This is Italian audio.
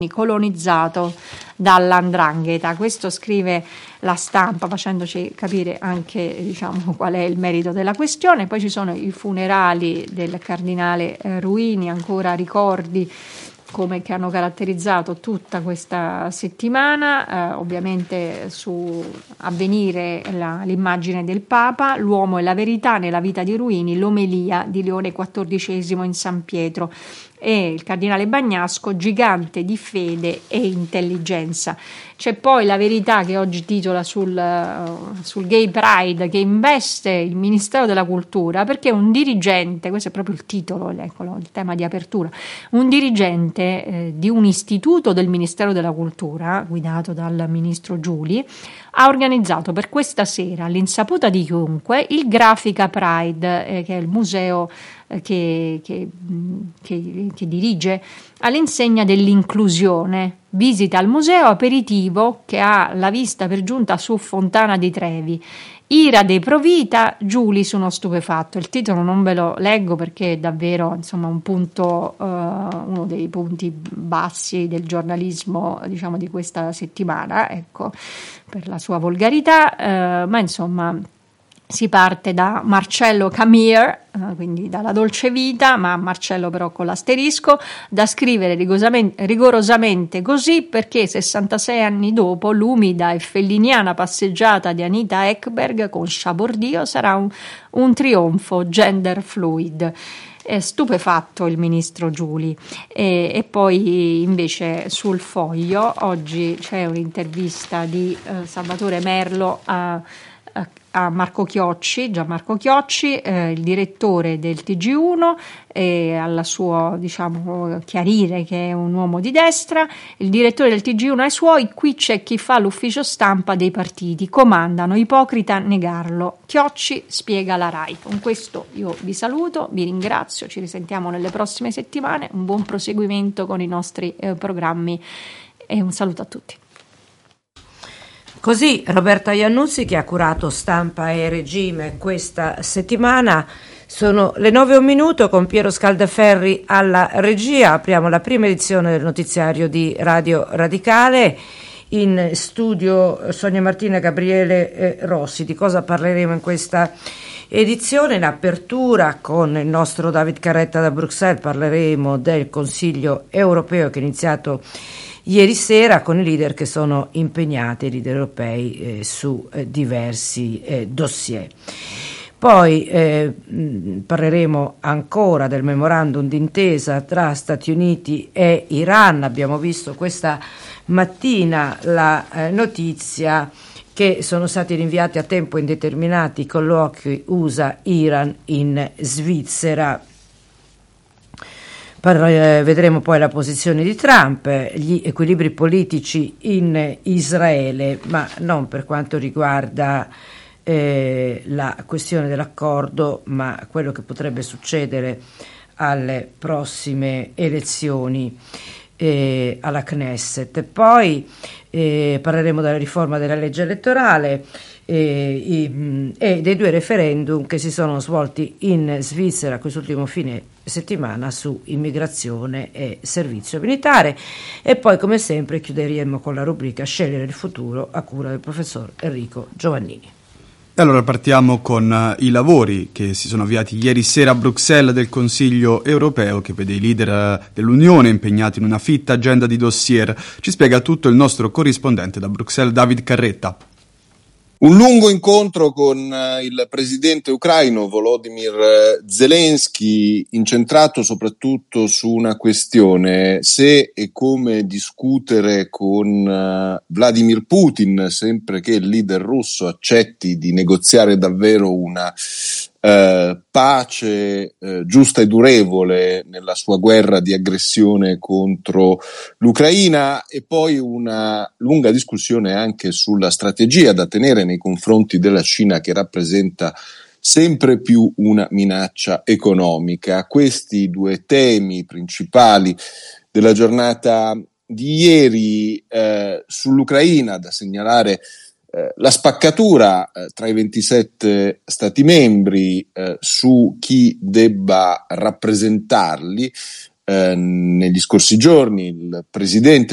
colonizzato dall''ndrangheta. Questo scrive La Stampa, facendoci capire anche, diciamo, qual è il merito della questione. Poi ci sono i funerali del cardinale Ruini, ancora ricordi come che hanno caratterizzato tutta questa settimana. Ovviamente su Avvenire l'immagine del Papa, l'uomo e la verità nella vita di Ruini, l'omelia di Leone XIV in San Pietro, e il cardinale Bagnasco, gigante di fede e intelligenza. C'è poi La Verità, che oggi titola sul Gay Pride, che investe il Ministero della Cultura, perché un dirigente, questo è proprio il titolo, eccolo, il tema di apertura, un dirigente di un istituto del Ministero della Cultura, guidato dal ministro Giuli, ha organizzato per questa sera, all'insaputa di chiunque, il Grafica Pride, che è il museo che dirige, all'insegna dell'inclusione. Visita al museo, aperitivo che ha la vista per giunta su Fontana di Trevi. Ira dei Provita, Giuli su uno stupefatto. Il titolo non ve lo leggo perché è davvero, insomma, un punto, uno dei punti bassi del giornalismo, diciamo, di questa settimana, ecco, per la sua volgarità, ma insomma si parte da Marcello Camir, quindi dalla Dolce Vita, ma Marcello però con l'asterisco, da scrivere rigorosamente così, perché 66 anni dopo l'umida e felliniana passeggiata di Anita Ekberg con Chabordio sarà un trionfo gender fluid. È stupefatto il ministro Giuli. E poi invece sul Foglio oggi c'è un'intervista di Salvatore Merlo a Marco Chiocci, Gianmarco Chiocci, il direttore del TG1, alla sua, diciamo, chiarire che è un uomo di destra. Il direttore del TG1 ai suoi: qui c'è chi fa l'ufficio stampa dei partiti, comandano, ipocrita negarlo. Chiocci spiega la RAI. Con questo io vi saluto, vi ringrazio, ci risentiamo nelle prossime settimane, un buon proseguimento con i nostri programmi e un saluto a tutti. Così Roberta Iannuzzi, che ha curato Stampa e Regime questa settimana. Sono le 9:01 con Piero Scaldaferri alla regia. Apriamo la prima edizione del notiziario di Radio Radicale. In studio Sonia Martina e Gabriele Rossi. Di cosa parleremo in questa edizione? In apertura con il nostro David Carretta da Bruxelles parleremo del Consiglio europeo che è iniziato ieri sera, con i leader che sono impegnati, i leader europei, su diversi dossier. Poi parleremo ancora del memorandum d'intesa tra Stati Uniti e Iran. Abbiamo visto questa mattina la notizia che sono stati rinviati a tempo indeterminato i colloqui USA-Iran in Svizzera. Vedremo poi la posizione di Trump, gli equilibri politici in Israele, ma non per quanto riguarda la questione dell'accordo, ma quello che potrebbe succedere alle prossime elezioni alla Knesset. Poi parleremo della riforma della legge elettorale e dei 2 referendum che si sono svolti in Svizzera quest'ultimo fine settimana su immigrazione e servizio militare. E poi, come sempre, chiuderemo con la rubrica Scegliere il futuro a cura del professor Enrico Giovannini. E allora partiamo con i lavori che si sono avviati ieri sera a Bruxelles del Consiglio europeo, che vede i leader dell'Unione impegnati in una fitta agenda di dossier. Ci spiega tutto il nostro corrispondente da Bruxelles, David Carretta. Un lungo incontro con il presidente ucraino Volodymyr Zelensky, incentrato soprattutto su una questione: se e come discutere con Vladimir Putin sempre che il leader russo accetti di negoziare davvero una pace giusta e durevole nella sua guerra di aggressione contro l'Ucraina, e poi una lunga discussione anche sulla strategia da tenere nei confronti della Cina, che rappresenta sempre più una minaccia economica. Questi 2 temi principali della giornata di ieri. Sull'Ucraina da segnalare la spaccatura tra i 27 Stati membri su chi debba rappresentarli. Negli scorsi giorni il presidente